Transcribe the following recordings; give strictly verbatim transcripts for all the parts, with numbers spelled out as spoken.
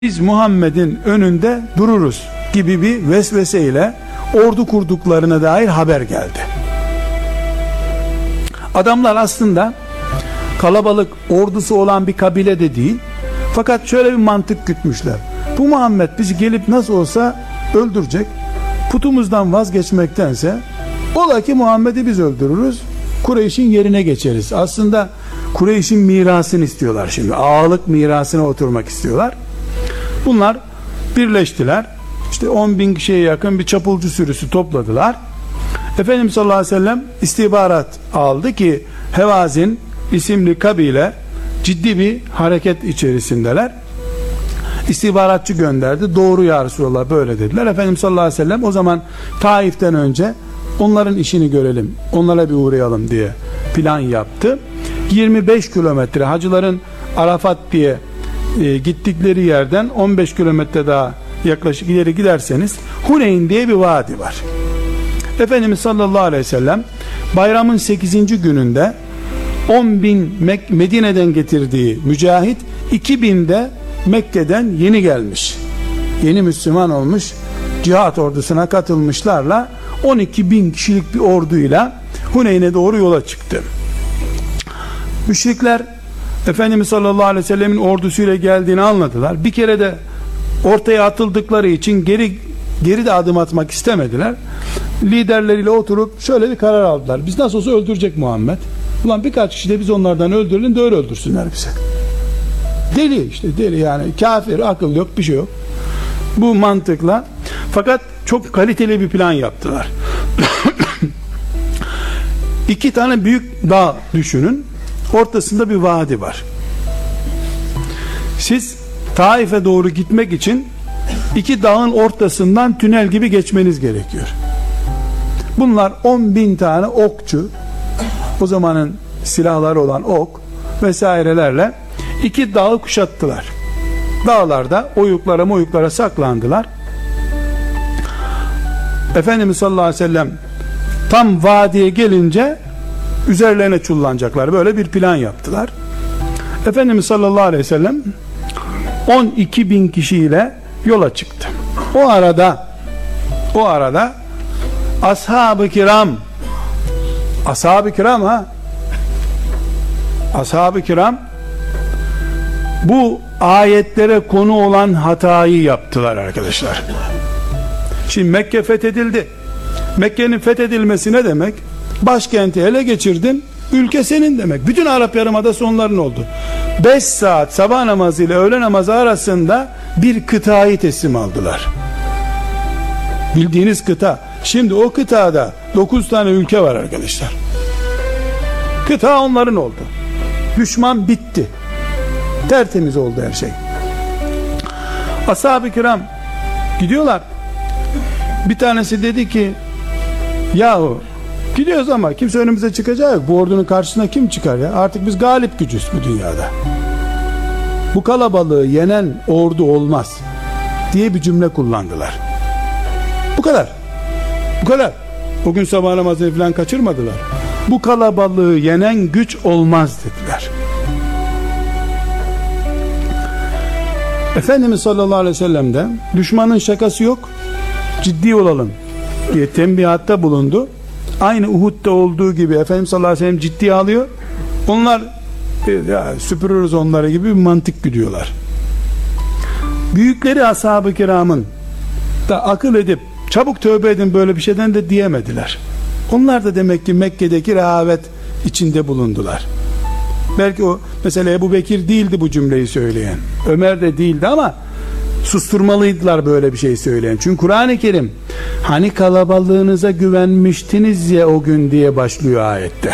biz Muhammed'in önünde dururuz gibi bir vesveseyle ordu kurduklarına dair haber geldi. Adamlar aslında kalabalık ordusu olan bir kabile de değil, fakat şöyle bir mantık gütmüşler: bu Muhammed bizi gelip nasıl olsa öldürecek, putumuzdan vazgeçmektense ola ki Muhammed'i biz öldürürüz, Kureyş'in yerine geçeriz. Aslında Kureyş'in mirasını istiyorlar şimdi, ağalık mirasına oturmak istiyorlar. Bunlar birleştiler, işte on bin kişiye yakın bir çapulcu sürüsü topladılar. Efendimiz sallallahu aleyhi ve sellem istihbarat aldı ki Hevazin isimli kabile ciddi bir hareket içerisindeler. İstihbaratçı gönderdi. Doğru ya Resulallah, böyle dediler. Efendimiz sallallahu aleyhi ve sellem o zaman Taif'ten önce onların işini görelim, onlara bir uğrayalım diye plan yaptı. yirmi beş kilometre, hacıların Arafat diye e, gittikleri yerden on beş kilometre daha yaklaşık ileri giderseniz Huneyn diye bir vadi var. Efendimiz sallallahu aleyhi ve sellem bayramın sekizinci gününde on bin Medine'den getirdiği mücahit, iki bin de Mekke'den yeni gelmiş, yeni Müslüman olmuş, cihat ordusuna katılmışlarla on iki bin kişilik bir orduyla Huneyn'e doğru yola çıktı. Müşrikler Efendimiz sallallahu aleyhi ve sellemin ordusuyla geldiğini anladılar. Bir kere de ortaya atıldıkları için geri geri de adım atmak istemediler. Liderleriyle oturup şöyle bir karar aldılar: biz nasıl olsa öldürecek Muhammed, ulan birkaç kişi de biz onlardan öldürelim de öyle öldürsünler bize. Deli işte, deli yani, kafir, akıl yok, bir şey yok. Bu mantıkla, fakat çok kaliteli bir plan yaptılar. İki tane büyük dağ düşünün, ortasında bir vadi var. Siz Taif'e doğru gitmek için iki dağın ortasından tünel gibi geçmeniz gerekiyor. Bunlar on bin tane okçu, o zamanın silahları olan ok vesairelerle iki dağı kuşattılar. Dağlarda oyuklara moyuklara saklandılar. Efendimiz sallallahu aleyhi ve sellem tam vadiye gelince üzerlerine çullanacaklar, böyle bir plan yaptılar. Efendimiz sallallahu aleyhi ve sellem on iki bin kişiyle yola çıktı. O arada o arada ashab-ı kiram ashab-ı kiram ha ashab-ı kiram bu ayetlere konu olan hatayı yaptılar arkadaşlar. Şimdi Mekke fethedildi. Mekke'nin fethedilmesi ne demek? Başkenti ele geçirdin, ülke senin demek. Bütün Arap Yarımadası onların oldu. beş saat sabah namazı ile öğle namazı arasında bir kıtayı teslim aldılar. Bildiğiniz kıta. Şimdi o kıtada dokuz tane ülke var arkadaşlar. Kıta onların oldu. Düşman bitti. Tertemiz oldu her şey. Ashab-ı kiram gidiyorlar. Bir tanesi dedi ki, yahu gidiyoruz ama kimse önümüze çıkacak yok. Bu ordunun karşısına kim çıkar ya? Artık biz galip gücüz bu dünyada. Bu kalabalığı yenen ordu olmaz diye bir cümle kullandılar. Bu kadar. Bu kadar. Bugün sabah namazını falan kaçırmadılar. Bu kalabalığı yenen güç olmaz dediler. Efendimiz sallallahu aleyhi ve sellem de düşmanın şakası yok, ciddi olalım diye tembihatta bulundu. Aynı Uhud'da olduğu gibi Efendimiz sallallahu aleyhi ve sellem ciddiye alıyor. Onlar ya, süpürürüz onları gibi bir mantık güdüyorlar. Büyükleri ashab-ı kiramın da akıl edip çabuk tövbe edin böyle bir şeyden de diyemediler. Onlar da demek ki Mekke'deki rehavet içinde bulundular. Belki o mesela Ebu Bekir değildi bu cümleyi söyleyen, Ömer de değildi, ama susturmalıydılar böyle bir şey söyleyen. Çünkü Kur'an-ı Kerim hani kalabalığınıza güvenmiştiniz ya o gün diye başlıyor ayette.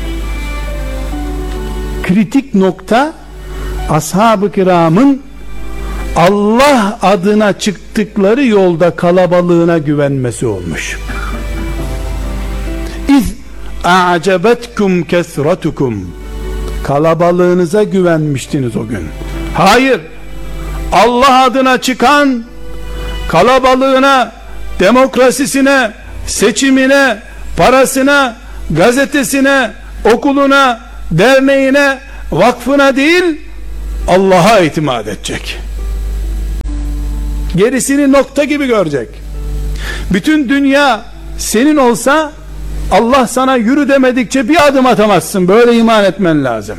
Kritik nokta ashab-ı kiramın Allah adına çıktıkları yolda kalabalığına güvenmesi olmuş. İz a'cebetkum kesretukum, kalabalığınıza güvenmiştiniz o gün. Hayır, Allah adına çıkan, kalabalığına, demokrasisine, seçimine, parasına, gazetesine, okuluna, derneğine, vakfına değil, Allah'a itimat edecek. Gerisini nokta gibi görecek. Bütün dünya senin olsa Allah sana yürü demedikçe bir adım atamazsın. Böyle iman etmen lazım.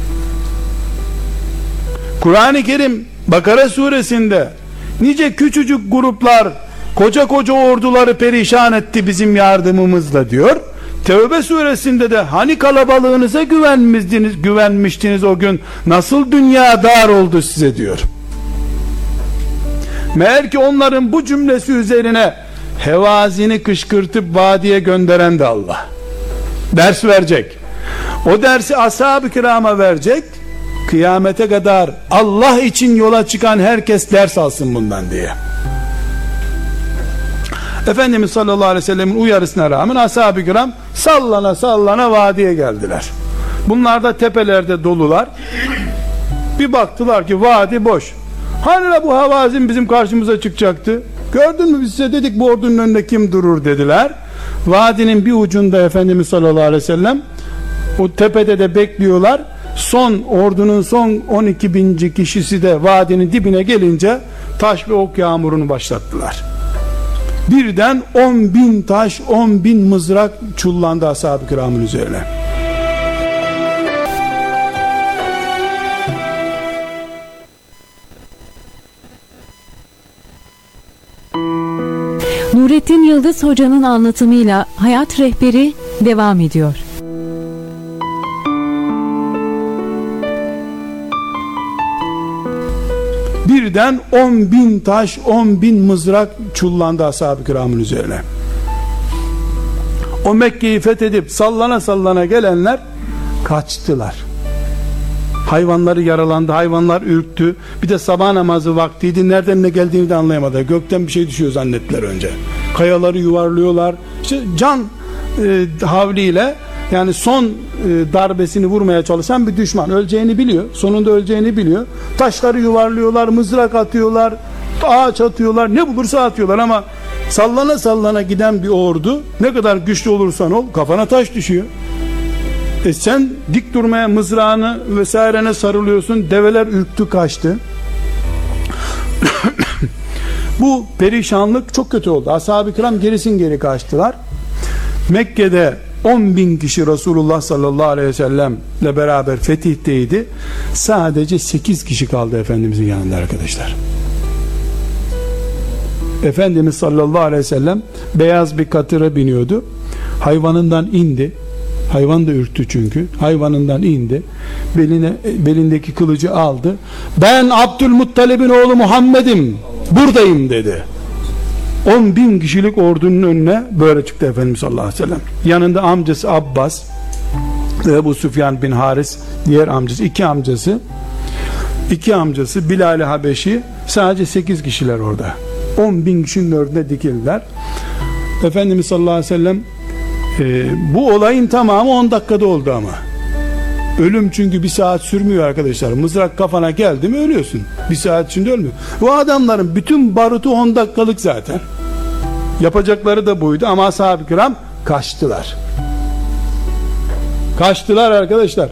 Kur'an-ı Kerim Bakara suresinde nice küçücük gruplar koca koca orduları perişan etti bizim yardımımızla diyor. Tevbe suresinde de hani kalabalığınıza güvenmiştiniz, güvenmiştiniz o gün nasıl dünya dar oldu size diyor. Meğer ki onların bu cümlesi üzerine Hevazini kışkırtıp vadiye gönderen de Allah. Ders verecek. O dersi ashab-ı kirama verecek. Kıyamete kadar Allah için yola çıkan herkes ders alsın bundan diye. Efendimiz sallallahu aleyhi ve sellemin uyarısına rağmen ashab-ı kiram sallana sallana vadiye geldiler. Bunlar da tepelerde dolular. Bir baktılar ki vadi boş. Hani la bu Havazin bizim karşımıza çıkacaktı? Gördün mü biz size dedik bu ordunun önünde kim durur dediler. Vadinin bir ucunda Efendimiz sallallahu aleyhi ve sellem, o tepede de bekliyorlar. Son ordunun son on iki binci kişisi de vadinin dibine gelince taş ve ok yağmurunu başlattılar. Birden on bin taş, on bin mızrak çullandı ashab-ı kiramın üzerine. Nurettin Yıldız Hoca'nın anlatımıyla Hayat Rehberi devam ediyor. Birden on bin taş, on bin mızrak çullandı ashab-ı kiramın üzerine. O Mekke'yi fethedip sallana sallana gelenler kaçtılar. Hayvanları yaralandı, hayvanlar ürktü. Bir de sabah namazı vaktiydi. Nereden ne geldiğini de anlayamadılar. Gökten bir şey düşüyor zannettiler önce. Kayaları yuvarlıyorlar. İşte can e, havliyle, yani son e, darbesini vurmaya çalışan bir düşman. Öleceğini biliyor. Sonunda öleceğini biliyor. Taşları yuvarlıyorlar, mızrak atıyorlar, ağaç atıyorlar, ne bulursa atıyorlar ama sallana sallana giden bir ordu, ne kadar güçlü olursan ol, kafana taş düşüyor. E sen dik durmaya mızrağını vesairene sarılıyorsun. Develer ürktü, kaçtı. Bu perişanlık çok kötü oldu. Ashab-ı kiram gerisin geri kaçtılar. Mekke'de on bin kişi Resulullah sallallahu aleyhi ve sellem ile beraber fetihteydi. Sadece sekiz kişi kaldı Efendimizin yanında arkadaşlar. Efendimiz sallallahu aleyhi ve sellem beyaz bir katıra biniyordu. Hayvanından indi. Hayvan da ürktü çünkü. Hayvanından indi. Beline, belindeki kılıcı aldı. Ben Abdülmuttalib'in oğlu Muhammed'im. Buradayım dedi. on bin kişilik ordunun önüne böyle çıktı Efendimiz sallallahu aleyhi ve sellem. Yanında amcası Abbas, Ebu Süfyan bin Haris, diğer amcası, iki amcası, iki amcası Bilal-i Habeşi, sadece sekiz kişiler orada. on bin kişinin önünde dikildiler. Efendimiz sallallahu aleyhi ve sellem e, bu olayın tamamı on dakikada oldu ama. Ölüm çünkü bir saat sürmüyor arkadaşlar. Mızrak kafana geldi mi ölüyorsun. Bir saat içinde ölmüyor. Bu adamların bütün barutu on dakikalık zaten. Yapacakları da buydu ama ashab-ı kiram kaçtılar. Kaçtılar arkadaşlar.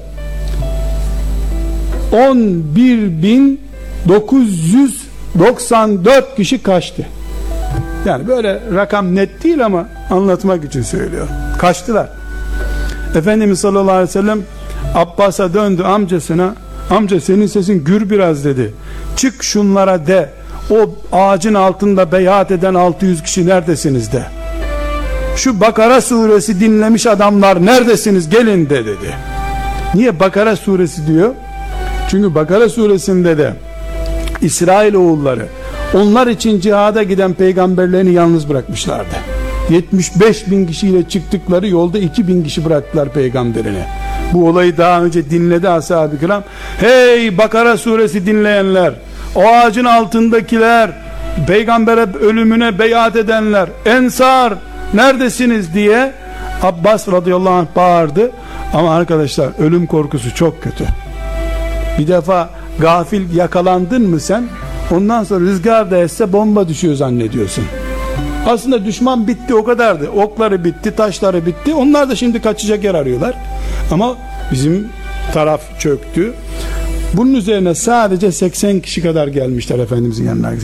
on bir bin dokuz yüz doksan dört kişi kaçtı. Yani böyle rakam net değil ama anlatmak için söylüyorum. Kaçtılar. Efendimiz sallallahu aleyhi ve sellem Abbas'a döndü, amcasına, amca senin sesin gür biraz dedi. Çık şunlara de, o ağacın altında beyat eden altı yüz kişi neredesiniz de. Şu Bakara suresi dinlemiş adamlar neredesiniz gelin de dedi. Niye Bakara suresi diyor? Çünkü Bakara suresinde de İsrail oğulları onlar için cihada giden peygamberlerini yalnız bırakmışlardı. yetmiş beş bin kişiyle çıktıkları yolda iki bin kişi bıraktılar peygamberini. Bu olayı daha önce dinledi ashab-ı kiram. Hey Bakara suresi dinleyenler, o ağacın altındakiler, peygambere ölümüne beyat edenler, Ensar neredesiniz diye Abbas radıyallahu anh bağırdı. Ama arkadaşlar ölüm korkusu çok kötü. Bir defa gafil yakalandın mı sen, ondan sonra rüzgar da esse bomba düşüyor zannediyorsun. Aslında düşman bitti, o kadardı. Okları bitti, taşları bitti. Onlar da şimdi kaçacak yer arıyorlar. Ama bizim taraf çöktü. Bunun üzerine sadece seksen kişi kadar gelmişler Efendimizin yanına.